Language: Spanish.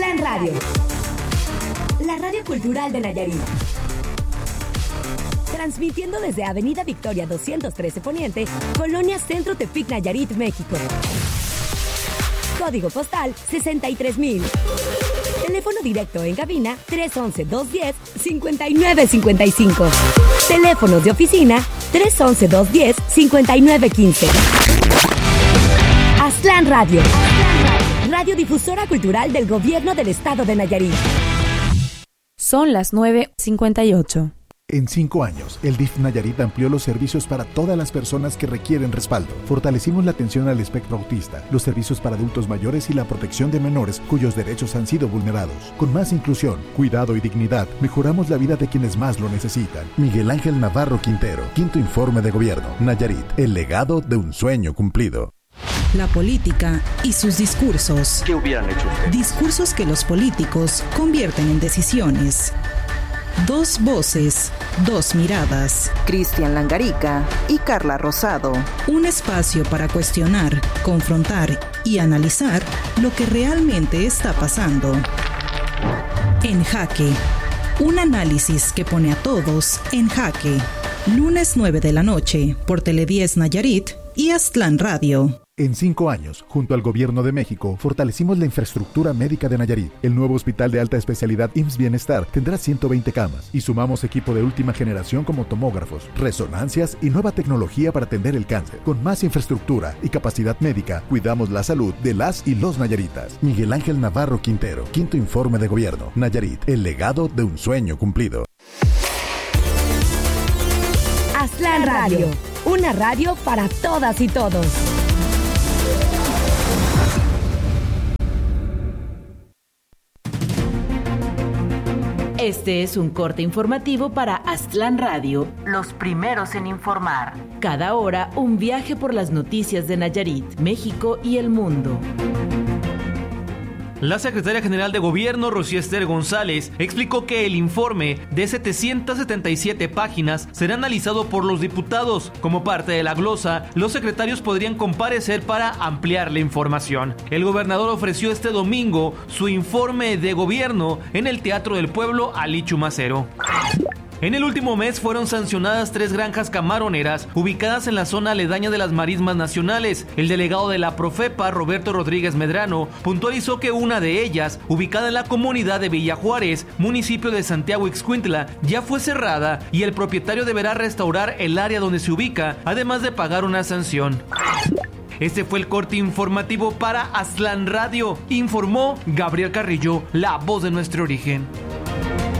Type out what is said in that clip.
Aztlán Radio, la radio cultural de Nayarit. Transmitiendo desde Avenida Victoria 213 Poniente, Colonia Centro Tepic, Nayarit, México. Código postal 63,000. Teléfono directo en cabina 311-210-5955. Teléfonos de oficina 311-210-5915. Aztlán Radio. Radiodifusora cultural del Gobierno del Estado de Nayarit. Son las 9:58. En 5 años, el DIF Nayarit amplió los servicios para todas las personas que requieren respaldo. Fortalecimos la atención al espectro autista, los servicios para adultos mayores y la protección de menores cuyos derechos han sido vulnerados. Con más inclusión, cuidado y dignidad, mejoramos la vida de quienes más lo necesitan. Miguel Ángel Navarro Quintero, 5º Informe de Gobierno. Nayarit, el legado de un sueño cumplido. La política y sus discursos. ¿Qué hubieran hecho ustedes? Discursos que los políticos convierten en decisiones. Dos voces, dos miradas. Cristian Langarica y Carla Rosado. Un espacio para cuestionar, confrontar y analizar lo que realmente está pasando. En Jaque. Un análisis que pone a todos en jaque. Lunes 9 de la noche por Tele10 Nayarit y Aztlán Radio. En 5 años, junto al Gobierno de México, fortalecimos la infraestructura médica de Nayarit. El nuevo hospital de alta especialidad IMSS Bienestar tendrá 120 camas y sumamos equipo de última generación como tomógrafos, resonancias y nueva tecnología para atender el cáncer. Con más infraestructura y capacidad médica, cuidamos la salud de las y los nayaritas. Miguel Ángel Navarro Quintero, 5º Informe de Gobierno. Nayarit, el legado de un sueño cumplido. Aztlán Radio, una radio para todas y todos. Este es un corte informativo para Aztlán Radio, los primeros en informar. Cada hora, un viaje por las noticias de Nayarit, México y el mundo. La secretaria general de Gobierno, Rocío Ester González, explicó que el informe de 777 páginas será analizado por los diputados. Como parte de la glosa, los secretarios podrían comparecer para ampliar la información. El gobernador ofreció este domingo su informe de gobierno en el Teatro del Pueblo Ali Chumacero. En el último mes fueron sancionadas 3 granjas camaroneras ubicadas en la zona aledaña de las marismas nacionales. El delegado de la Profepa, Roberto Rodríguez Medrano, puntualizó que una de ellas, ubicada en la comunidad de Villa Juárez, municipio de Santiago Ixcuintla, ya fue cerrada y el propietario deberá restaurar el área donde se ubica, además de pagar una sanción. Este fue el corte informativo para Aztlán Radio. Informó Gabriel Carrillo, la voz de nuestro origen.